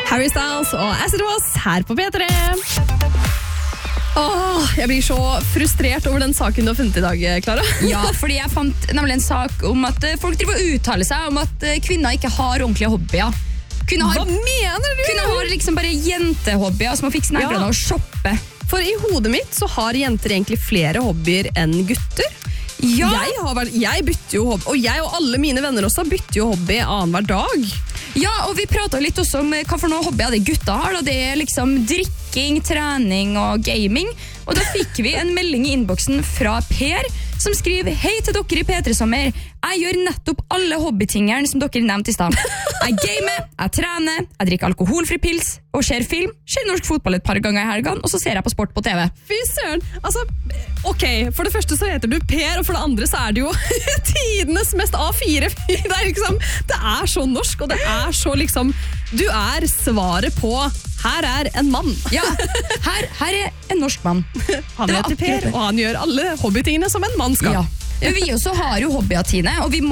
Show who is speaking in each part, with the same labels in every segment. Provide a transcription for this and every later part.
Speaker 1: Harry Styles og Acid Was her på P3. Jeg blir så frustrert over den saken du har funnet i dag, Clara.
Speaker 2: Ja, fordi jeg fant nemlig en sak om at folk driver og uttaler seg om at kvinner ikke har ordentlige hobbyer.
Speaker 1: Hva mener du?
Speaker 2: Kvinner har liksom bare jentehobbyer, som å fikse neglene og shoppe.
Speaker 1: For i hodet mitt så har jenter egentlig flere hobbyer enn gutter.
Speaker 2: Ja.
Speaker 1: Jeg bytter jo hobby, og jeg og alle mine venner også bytter jo hobby annenhver dag.
Speaker 2: Ja, og vi pratet litt også om hva for noe hobbyer de gutta har, og det er liksom drikking, trening og gaming. Og da fikk vi en melding i innboksen fra Per, som skriver: Hei til dere i P3 Sommer. Jeg gjør nettopp alle hobbytingerne som dere nevnte i sted. Jeg gamer, jeg trener, jeg drikker alkoholfri pils og ser film, ser norsk fotball et par ganger i helgen, og så ser jeg på sport på TV.
Speaker 1: Fy søren, altså, ok, for det første så heter du Per, og for det andre så er det jo tidenes mest A4. Det er så norsk, og det er så liksom, du er svaret på her er en mann.
Speaker 2: Ja, her er en norsk mann.
Speaker 1: Han heter Per, og han gjør alle hobbytingene som en mann skal.
Speaker 2: Ja. Vi også har jo hobbyer, Tine, og vi må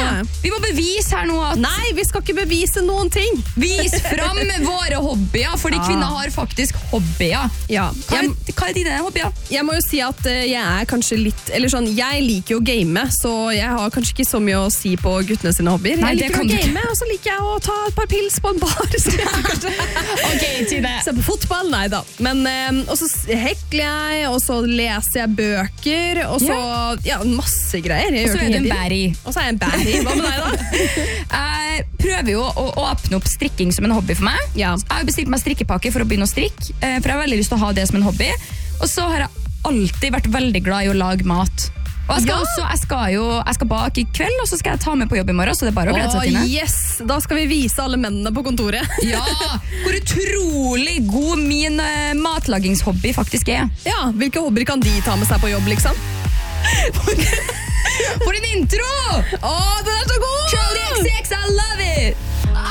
Speaker 2: bevise her nå at...
Speaker 1: Nei, vi skal ikke bevise noen ting.
Speaker 2: Vis fram våre hobbyer, fordi kvinner har faktisk hobbyer.
Speaker 1: Ja.
Speaker 2: Hva er dine hobbyer?
Speaker 1: Jeg må jo si at jeg er kanskje litt, eller sånn, jeg liker jo å game, så jeg har kanskje ikke så mye å si på guttene sine hobbyer.
Speaker 2: Nei,
Speaker 1: jeg liker å game, og så liker jeg å ta et par pils på en bar.
Speaker 2: Ok, Tine.
Speaker 1: Se på fotball, nei da. Men, og så hekler jeg, og så leser jeg bøker, og så, masse greier.
Speaker 2: Og så er du en bæri.
Speaker 1: Og så er jeg en bæri. Hva med deg da?
Speaker 2: Jeg prøver jo å åpne opp strikking som en hobby for meg.
Speaker 1: Ja.
Speaker 2: Jeg har bestilt meg strikkepakke for å begynne å strikke, for jeg har veldig lyst til å ha det som en hobby. Og så har jeg alltid vært veldig glad i å lage mat. Og jeg skal bake i kveld, og så skal jeg ta med på jobb i morgen, så det er bare å glede seg til det.
Speaker 1: Yes, da skal vi vise alle mennene på kontoret.
Speaker 2: Ja, hvor utrolig god min matlagingshobby faktisk er.
Speaker 1: Ja, hvilke hobbyer kan de ta med seg på jobb, liksom?
Speaker 2: For en intro!
Speaker 1: Den er så god!
Speaker 2: Charlie XX, I love it!